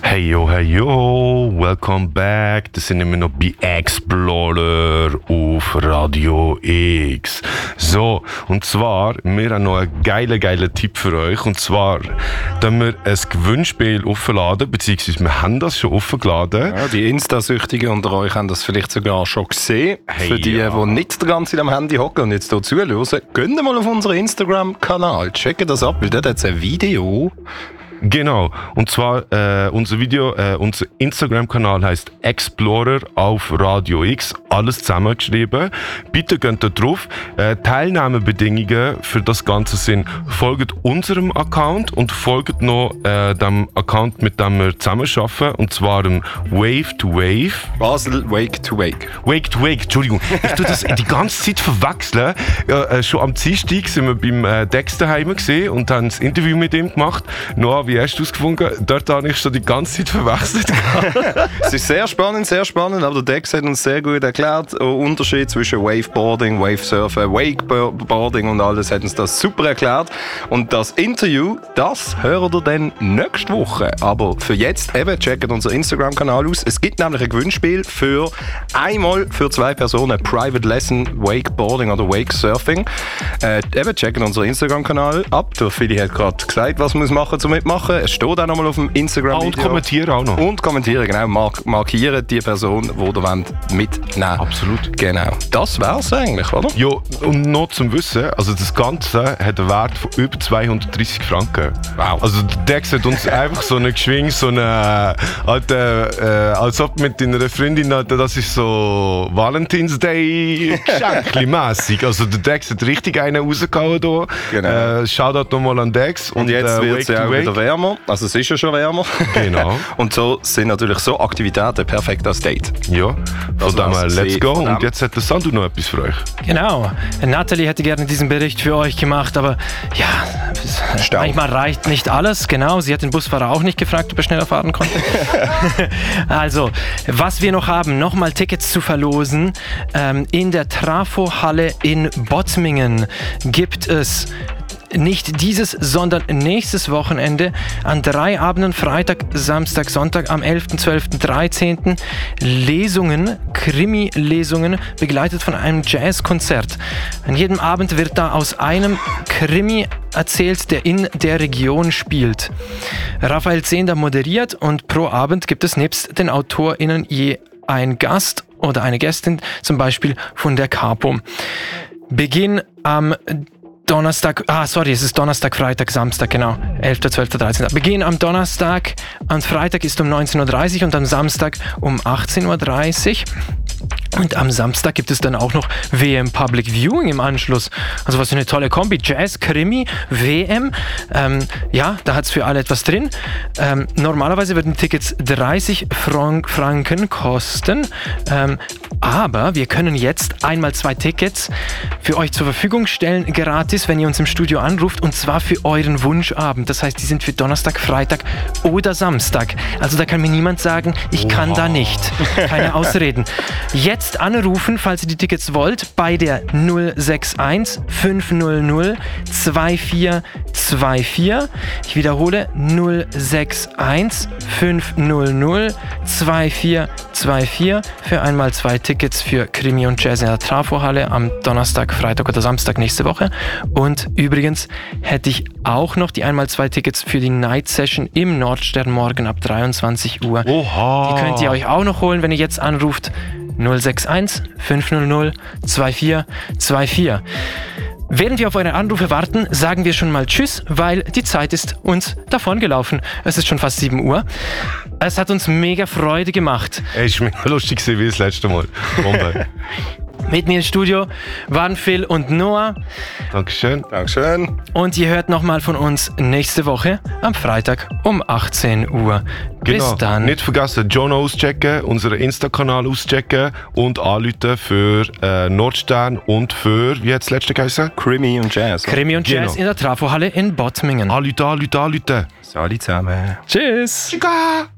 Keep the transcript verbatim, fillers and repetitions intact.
Hey yo, hey yo, welcome back. Das sind immer noch bei Explorer auf Radio X. So, und zwar, wir haben noch einen geilen, geilen Tipp für euch. Und zwar, dass wir ein Gewinnspiel aufladen, beziehungsweise wir haben das schon aufgeladen. Ja, die Insta-Süchtigen unter euch haben das vielleicht sogar schon gesehen. Hey, für die, ja. die nicht die ganze Zeit am Handy hocken und jetzt hier zuhören, gehen mal auf unseren Instagram-Kanal, checken das ab, weil dort hat es ein Video. Genau, und zwar äh, unser Video, äh, unser Instagram-Kanal heisst Explorer auf Radio X, alles zusammengeschrieben. Bitte geht da drauf. Äh, Teilnahmebedingungen für das Ganze sind, folgt unserem Account und folgt noch äh, dem Account, mit dem wir zusammenarbeiten, und zwar dem Wave to Wave. Basel Wake to Wake. Wake to Wake, Entschuldigung. Ich tue das die ganze Zeit verwechseln. Ja, äh, schon am Dienstag sind wir beim äh, Dex daheim gesehen und haben ein Interview mit ihm gemacht. Noah, wie hast du es gefunden? Dort habe ich schon die ganze Zeit verwechselt. Es ist sehr spannend, sehr spannend, aber der Dex hat uns sehr gut erklärt, der Unterschied zwischen Waveboarding, Wavesurfen, Wakeboarding und alles, hat uns das super erklärt. Und das Interview, das hört ihr dann nächste Woche. Aber für jetzt eben, checkt unseren Instagram-Kanal aus. Es gibt nämlich ein Gewinnspiel für einmal für zwei Personen Private Lesson Wakeboarding oder Wakesurfing. Äh, eben, checkt unseren Instagram-Kanal ab. Der Philly hat gerade gesagt, was man machen muss, um mitmachen. Es steht auch nochmal auf dem Instagram-Video. Ah, und kommentieren auch noch. Und kommentieren, genau. Mark- markieren die Person, die ihr mitnehmen. Absolut. Genau. Das wär's eigentlich, oder? Ja, und noch zum Wissen, also das Ganze hat einen Wert von über zweihundertdreissig Franken. Wow. Also der Dex hat uns einfach so eine geschwingt, so eine, Alter, äh, als ob mit deiner Freundin, Alter, das ist so Valentine's Day Geschenkli-mässig. Also der Dex hat richtig einen rausgehauen hier. Genau. Äh, Shoutout nochmal an Dex. Und, und jetzt äh, wird es ja auch wieder wärmer. Also es ist ja schon wärmer. Genau. Und so sind natürlich so Aktivitäten perfekt als Date. Ja, von dem her, let's go. Von und jetzt hat der Sandu noch etwas für euch. Genau. Nathalie hätte gerne diesen Bericht für euch gemacht, aber ja, Stau. manchmal reicht nicht alles. Genau, sie hat den Busfahrer auch nicht gefragt, ob er schneller fahren konnte. Also, was wir noch haben, nochmal Tickets zu verlosen. Ähm, in der Trafo-Halle in Bottmingen gibt es nicht dieses, sondern nächstes Wochenende an drei Abenden, Freitag, Samstag, Sonntag, am elften, zwölften, dreizehnten Lesungen, Krimi-Lesungen, begleitet von einem Jazzkonzert. An jedem Abend wird da aus einem Krimi erzählt, der in der Region spielt. Raphael Zehnder moderiert und pro Abend gibt es nebst den AutorInnen je ein Gast oder eine Gästin, zum Beispiel von der Capo. Beginn am Donnerstag, ah sorry, es ist Donnerstag, Freitag, Samstag, genau, elfter, zwölfter, dreizehnter Beginn am Donnerstag, am Freitag ist um neunzehn Uhr dreißig und am Samstag um achtzehn Uhr dreißig. Und am Samstag gibt es dann auch noch W M Public Viewing im Anschluss. Also was für eine tolle Kombi. Jazz, Krimi, W M. Ähm, ja, da hat es für alle etwas drin. Ähm, normalerweise würden Tickets dreißig Franken kosten. Ähm, aber wir können jetzt einmal zwei Tickets für euch zur Verfügung stellen, gratis, wenn ihr uns im Studio anruft. Und zwar für euren Wunschabend. Das heißt, die sind für Donnerstag, Freitag oder Samstag. Also da kann mir niemand sagen, ich kann wow. da nicht. Keine Ausreden. Jetzt anrufen, falls ihr die Tickets wollt, bei der null sechs eins fünf null null zwei vier zwei vier. Ich wiederhole, null sechs eins fünf null null zwei vier zwei vier für einmal zwei Tickets für Krimi und Jazz in der Trafo-Halle am Donnerstag, Freitag oder Samstag nächste Woche. Und übrigens hätte ich auch noch die einmal zwei Tickets für die Night Session im Nordstern morgen ab dreiundzwanzig Uhr. Oha. Die könnt ihr euch auch noch holen, wenn ihr jetzt anruft. null sechs eins fünf null null zwei vier zwei vier. Während wir auf eure Anrufe warten, sagen wir schon mal Tschüss, weil die Zeit ist uns davongelaufen. Es ist schon fast sieben Uhr. Es hat uns mega Freude gemacht. Es war mega lustig wie das letzte Mal. Bombe. Mit mir im Studio waren Phil und Noah. Dankeschön. Dankeschön. Und ihr hört nochmal von uns nächste Woche am Freitag um achtzehn Uhr. Genau. Bis dann. Nicht vergessen, John auschecken, unseren Insta-Kanal auschecken und anrufen für äh, Nordstern und für, wie hat das letzte geheißen? Krimi und Jazz. Krimi und Jazz Genau. in der Trafo-Halle in Bottmingen. Anrufen, anrufen, anrufen. Salut zusammen. Tschüss. Chica.